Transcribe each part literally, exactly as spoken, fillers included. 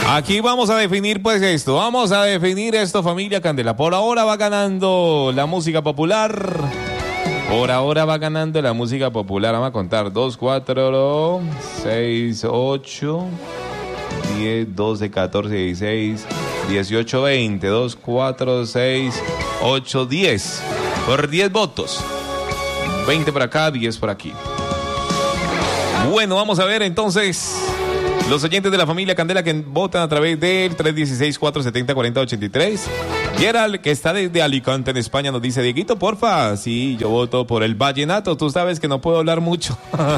Aquí vamos a definir pues esto, vamos a definir esto, familia Candela. Por ahora va ganando la música popular. Por ahora va ganando la música popular. Vamos a contar dos, cuatro, seis, ocho, diez, doce, catorce, dieciséis, dieciocho, veinte. dos, cuatro, seis, ocho, diez. Por diez votos. veinte por acá, diez por aquí. Bueno, vamos a ver entonces los oyentes de la familia Candela que votan a través del tres uno seis, cuatro siete cero, cuatro cero ocho tres. Gerald, que está desde Alicante, en España, nos dice: Dieguito, porfa. Sí, yo voto por el vallenato. Tú sabes que no puedo hablar mucho.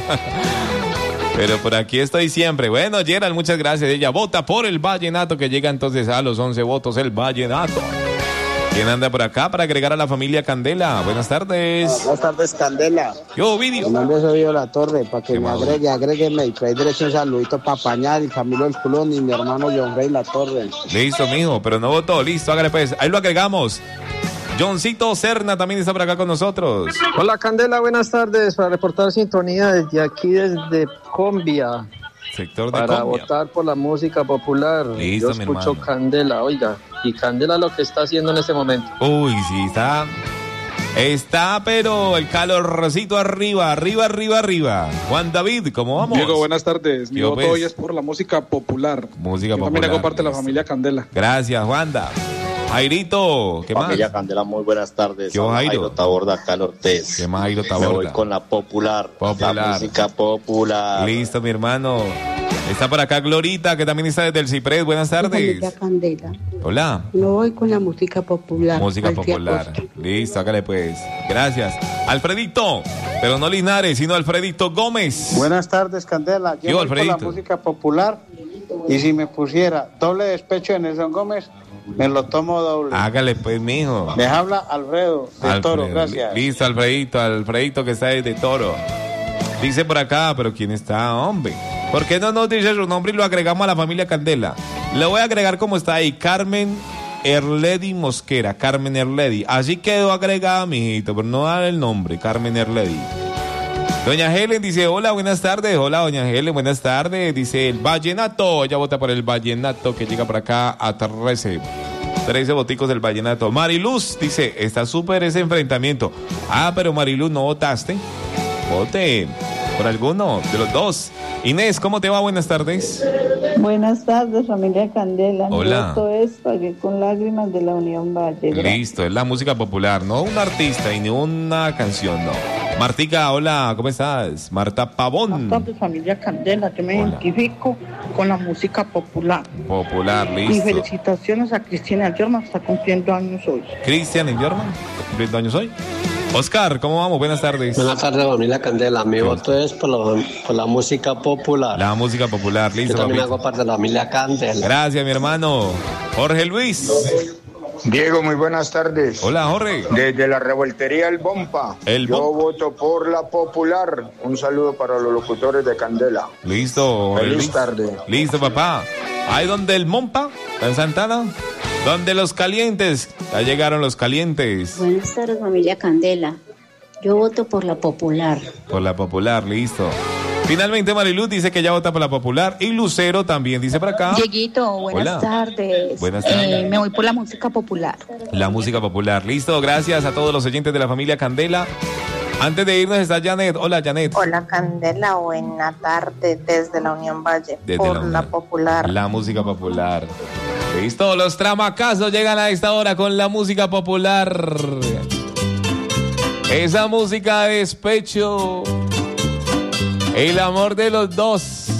Pero por aquí estoy siempre. Bueno, Gerald, muchas gracias. Ella vota por el vallenato, que llega entonces a los once votos el vallenato. ¿Quién anda por acá para agregar a la familia Candela? Buenas tardes. Buenas tardes, Candela. Yo, Vidio. Mi nombre es Ovidio La Torre, para que me agregue, agrégueme y trae derecho un saludito para Pañal, Camilo El Culón y mi hermano John Rey La Torre. Listo, mijo, pero no votó. Listo, hágale pues. Ahí lo agregamos. Johncito Serna también está por acá con nosotros. Hola, Candela, buenas tardes. Para reportar sintonía desde aquí, desde Combia. Sector de Para Combia. votar por la música popular. Listo, Yo mi escucho hermano. Candela, oiga. Y Candela lo que está haciendo en este momento. Uy, sí, está. Está, pero el calorcito arriba, arriba, arriba, arriba. Juan David, ¿cómo vamos? Diego, buenas tardes. Mi Yo, voto pues. hoy es por la música popular. Música Yo popular. también hago parte de la listo. familia Candela. Gracias, Juanda. Jairito, ¿qué más? Familia Candela, muy buenas tardes. ¿Qué hubo, Jairo? Jairo Taborda, Cal Ortez. ¿Qué más, Jairo Me Taborda? voy con la popular. Popular. La música popular. Listo, mi hermano. Está por acá Glorita, que también está desde el Ciprés. Buenas tardes. Familia Candela. Hola. Me voy con la música popular. Música Cualquier popular. cosa. Listo, hágale pues. Gracias. Alfredito, pero no Linares, sino Alfredito Gómez. Buenas tardes, Candela. Yo, Yo voy por la Alfredito. música popular y si me pusiera doble despecho de Nelson Gómez, me lo tomo doble. Hágale pues, mijo. Les habla Alfredo de Alfredo. Toro, gracias. Listo, Alfredito, Alfredito que está desde Toro. Dice por acá, pero ¿quién está, hombre? ¿Por qué no nos dice su nombre y lo agregamos a la familia Candela? Le voy a agregar como está ahí, Carmen Erledi Mosquera, Carmen Erledi. Así quedó agregada, mijito, pero no da el nombre, Carmen Erledi. Doña Helen dice: hola, buenas tardes. Hola, doña Helen, buenas tardes. Dice el vallenato. Ella vota por el vallenato que llega por acá a trece. trece boticos del vallenato. Mariluz dice: está súper ese enfrentamiento. Ah, pero Mariluz, ¿no votaste? Vote por alguno de los dos. Inés, ¿cómo te va? Buenas tardes. Buenas tardes, familia Candela. Hola. Esto es Pagué con lágrimas de la Unión Valle. Gracias. Listo, es la música popular, no un artista y ni una canción, no. Martica, hola, ¿cómo estás? Marta Pavón. Buenas tardes, familia Candela. Yo me Hola. identifico con la música popular. Popular, Y listo. felicitaciones a Cristina Yorma, está cumpliendo años hoy. Cristian y Jorman, cumpliendo años hoy. Oscar, ¿cómo vamos? Buenas tardes. Buenas tardes, familia Candela. Mi voto es por la, por la música popular. La música popular, listo. Yo también papito. hago parte de la familia Candela. Gracias, mi hermano. Jorge Luis. Diego, muy buenas tardes. Hola, Jorge. Desde la revoltería El Bompa. El Yo Bompa. voto por la popular. Un saludo para los locutores de Candela. Listo, Jorge Feliz Luis. tarde. Listo, papá. Ahí donde el Mompa, en Santana. Donde los calientes. Ya llegaron los calientes. Buenas tardes, familia Candela. Yo voto por la popular. Por la popular, listo. Finalmente Mariluz dice que ya vota por la popular. Y Lucero también dice por acá. Dieguito, buenas Hola. tardes. Buenas tardes. Eh, me voy por la música popular. La música popular. Listo, gracias a todos los oyentes de la familia Candela. Antes de irnos está Janet. Hola, Janet. Hola Candela, buena tarde desde la Unión Valle, Desde por la la, Unión. popular. La música popular. Listo, los tramacazos llegan a esta hora con la música popular. Esa música de despecho. El amor de los dos.